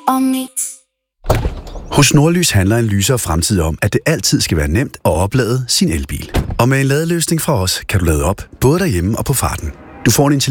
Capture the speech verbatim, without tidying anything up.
og mit. Hos Nordlys handler en lysere fremtid om, at det altid skal være nemt at oplade sin elbil. Og med en ladeløsning fra os, kan du lade op, både derhjemme og på farten. Du får en